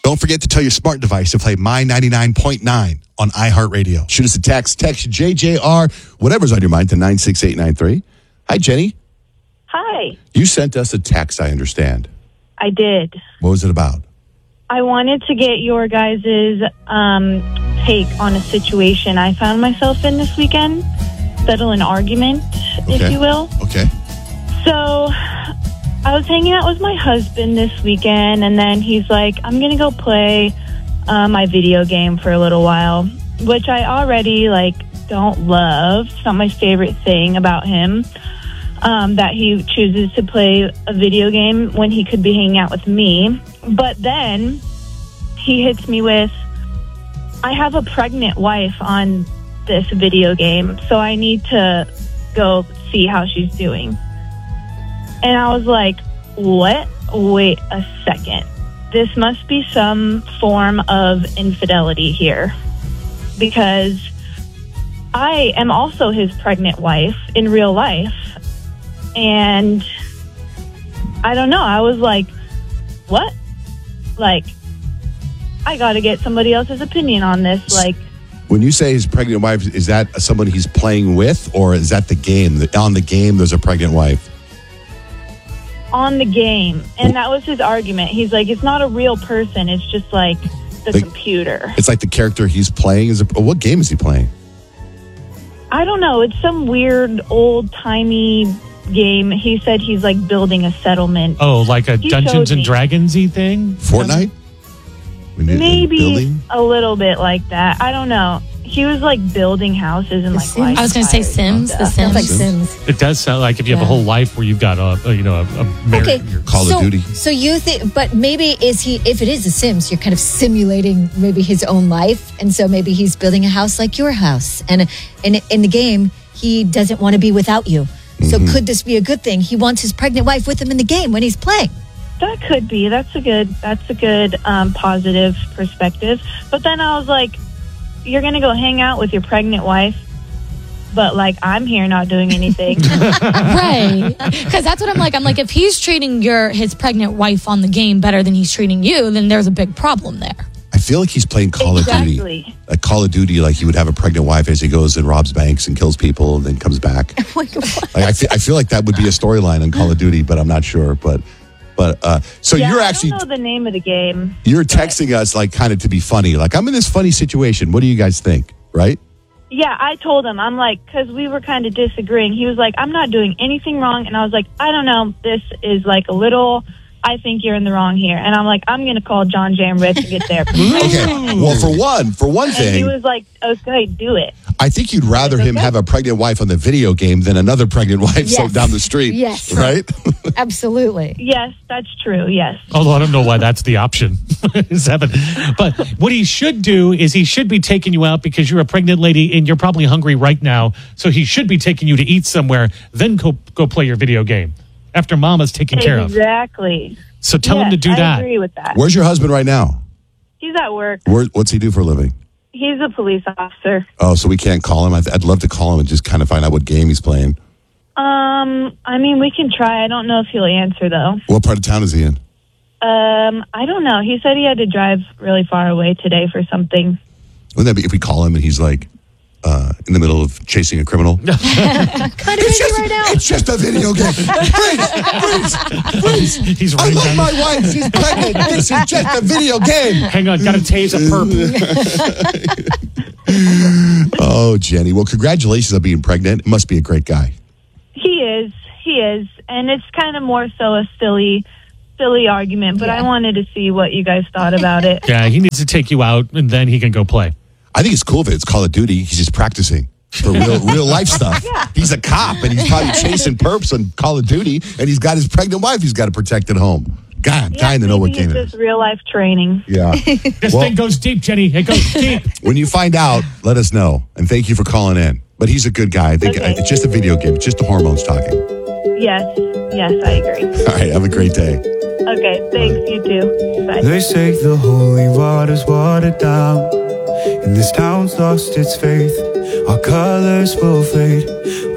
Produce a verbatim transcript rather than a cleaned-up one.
Don't forget to tell your smart device to play My ninety-nine point nine on iHeartRadio. Shoot us a text. Text J J R, whatever's on your mind, to nine six eight nine three. Hi, Jenny. Hi. You sent us a text, I understand. I did. What was it about? I wanted to get your guys' um, take on a situation I found myself in this weekend. Settle an argument, Okay. if you will. Okay. So I was hanging out with my husband this weekend, and then he's like, I'm going to go play uh, my video game for a little while, which I already, like, don't love. It's not my favorite thing about him, um, that he chooses to play a video game when he could be hanging out with me. But then he hits me with, I have a pregnant wife on this video game, so I need to go see how she's doing. And I was like, what? Wait a second. This must be some form of infidelity here, because I am also his pregnant wife in real life. And I don't know. I was like, what? Like, I got to get somebody else's opinion on this. Like, When you say his pregnant wife, is that someone he's playing with, or is that the game? On the game, there's a pregnant wife. on the game. And that was his argument. He's like, it's not a real person. It's just like the Like- computer. It's like the character he's playing. Is a, what game is he playing? I don't know. It's some weird old-timey game. He said he's like building a settlement. Oh, like a He Dungeons showed and me. Dragons-y thing? Fortnite? We need- Maybe building? a little bit like that. I don't know. He was like building houses and like Sims? I was going to say Sims. The stuff. Sims. Sounds like Sims. It does sound like if you have a Yeah. whole life where you've got a, a you know, a, a married... Okay, you're- Call of so, Duty. So you think, but maybe is he? If it is a Sims, you're kind of simulating maybe his own life, and so maybe he's building a house like your house, and in in the game he doesn't want to be without you. So Mm-hmm. could this be a good thing? He wants his pregnant wife with him in the game when he's playing. That could be. That's a good. That's a good um, positive perspective. But then I was like, you're gonna go hang out with your pregnant wife, but like I'm here not doing anything. Right. Because that's what I'm like. I'm like, if he's treating your his pregnant wife on the game better than he's treating you, then there's a big problem there. I feel like he's playing Call of Duty. Exactly. Like Call of Duty, like he would have a pregnant wife as he goes and robs banks and kills people and then comes back. Like I, feel, I feel like that would be a storyline on Call of Duty, but I'm not sure. But, but uh, so yeah, you're I actually don't know the name of the game. you're texting us like kind of to be funny. Like I'm in this funny situation. What do you guys think? Right? Yeah, I told him. I'm like, because we were kind of disagreeing. He was like, I'm not doing anything wrong, and I was like, I don't know. This is like a little. I think you're in the wrong here, and I'm like, I'm gonna call John Jamrich and get there. Okay. Well, for one, for one And he thing, was like, okay, do it. I think you'd rather him Okay. have a pregnant wife on the video game than another pregnant wife so Yes. down the street. Yes. Right? Absolutely. Yes, that's true. Yes. Although I don't know why that's the option. Seven. But what he should do is he should be taking you out because you're a pregnant lady and you're probably hungry right now. So he should be taking you to eat somewhere, then go, go play your video game after mama's taken care of. Exactly. So tell him Yes, to do I that. agree with that. Where's your husband right now? He's at work. Where, what's he do for a living? He's a police officer. Oh, so we can't call him. I'd, I'd love to call him and just kind of find out what game he's playing. Um, I mean, we can try. I don't know if he'll answer though. What part of town is he in? Um, I don't know. He said he had to drive really far away today for something. Wouldn't that be if we call him and he's like uh, in the middle of chasing a criminal? Kind of It's busy just, right now. it's just a video game. Please, please, please. He's I running love down. my wife. She's pregnant. This is just a video game. Hang on, got to tase a perp. Oh, Jenny. Well, congratulations on being pregnant. Must be a great guy. He is. He is. And it's kind of more so a silly, silly argument, but Yeah. I wanted to see what you guys thought about it. Yeah, he needs to take you out and then he can go play. I think it's cool if it's Call of Duty. He's just practicing for real, real life stuff. He's a cop and he's probably chasing perps on Call of Duty, and he's got his pregnant wife he's got to protect at home. God, Yeah, dying to know what maybe game it it's is. just real life training. Yeah. This Well, thing goes deep, Jenny. It goes deep. when you find out, let us know. And thank you for calling in. But he's a good guy. I think Okay. it's just a video game. It's just the hormones talking. Yes. Yes, I agree. All right. Have a great day. Okay. Thanks. You too. Bye. They say the holy water's watered down, and this town's lost its faith. Our colors will fade